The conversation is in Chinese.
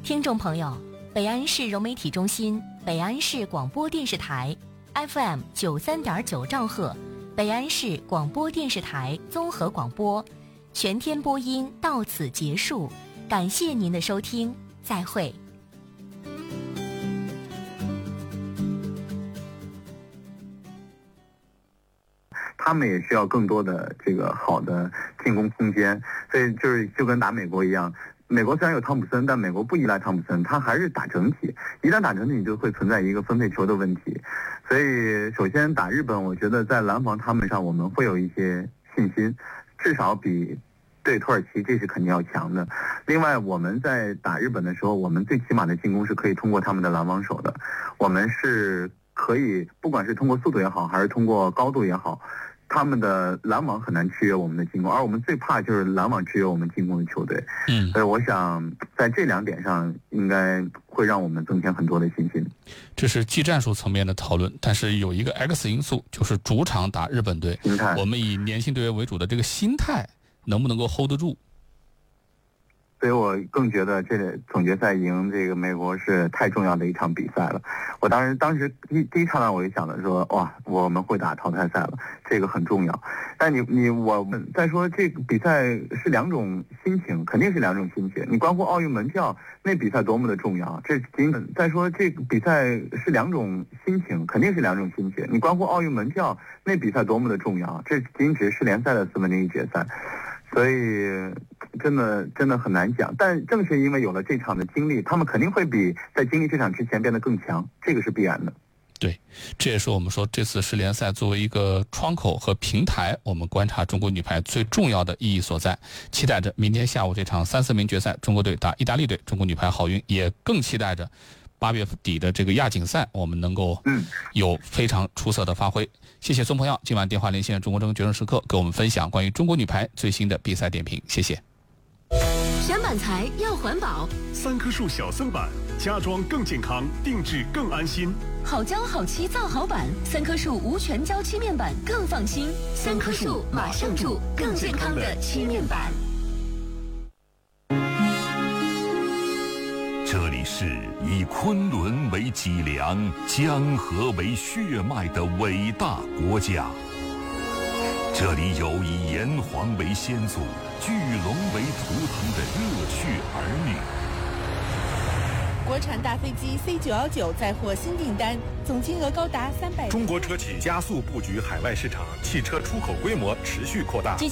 听众朋友，北安市融媒体中心、北安市广播电视台 FM 93.9兆赫，北安市广播电视台综合广播全天播音到此结束，感谢您的收听，再会。 他们也需要更多的这个好的进攻空间，所以就跟打美国一样，美国虽然有汤普森，但美国不依赖汤普森，他还是打整体，一旦打整体就会存在一个分配球的问题。所以首先打日本，我觉得在拦防他们上我们会有一些信心，至少比对土耳其这是肯定要强的。另外我们在打日本的时候，我们最起码的进攻是可以通过他们的拦网手的，我们是可以不管是通过速度也好，还是通过高度也好，他们的拦网很难制约我们的进攻，而我们最怕就是拦网制约我们进攻的球队。所以我想在这两点上应该会让我们增添很多的信心。 这是技战术层面的讨论，但是有一个 X 因素，就是主场打日本队， 心态， 我们以年轻队员为主的这个心态能不能够 hold 得住？ 所以我更觉得这个总决赛赢这个美国是太重要的一场比赛了。我当时第一刹那我就想着说，哇，我们会打淘汰赛了，这个很重要。但我们再说这个比赛是两种心情，肯定是两种心情。你关乎奥运门票，那比赛多么的重要，再说这个比赛是两种心情，肯定是两种心情。你关乎奥运门票，那比赛多么的重要，这仅只是世联赛的1/4决赛。所以真的很难讲，但正是因为有了这场的经历，他们肯定会比在经历这场之前变得更强，这个是必然的。 对，这也是我们说这次世联赛作为一个窗口和平台，我们观察中国女排最重要的意义所在。期待着明天下午这场3-4名决赛，中国队打意大利队，中国女排好运，也更期待着8月底的这个亚锦赛，我们能够有非常出色的发挥。谢谢孙鹏耀今晚电话连线中国争决胜时刻，给我们分享关于中国女排最新的比赛点评。谢谢。 选板材要环保 ，3棵树小森板，家装更健康，定制更安心。 好胶好漆造好板，3棵树无全胶漆面板更放心。3棵树马上住更健康的漆面板。 这里是以昆仑为脊梁、江河为血脉的伟大国家。这里有以炎黄为先祖、巨龙为图腾的热血儿女。 国产大飞机 C919 再获新订单，总金额高达300。 中国车企加速布局海外市场，汽车出口规模持续扩大。